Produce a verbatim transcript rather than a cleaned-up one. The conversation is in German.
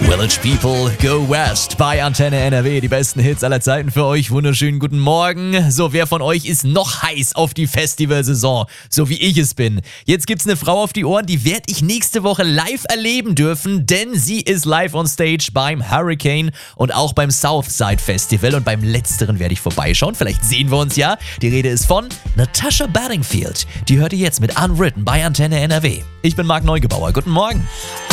Village People, Go West bei Antenne N R W. Die besten Hits aller Zeiten für euch. Wunderschönen guten Morgen. So, wer von euch ist noch heiß auf die Festivalsaison, so wie ich es bin? Jetzt gibt's eine Frau auf die Ohren, die werde ich nächste Woche live erleben dürfen, denn sie ist live on stage beim Hurricane und auch beim Southside Festival. Und beim letzteren werde ich vorbeischauen. Vielleicht sehen wir uns ja. Die Rede ist von Natasha Bedingfield. Die hört ihr jetzt mit Unwritten bei Antenne N R W. Ich bin Marc Neugebauer. Guten Morgen.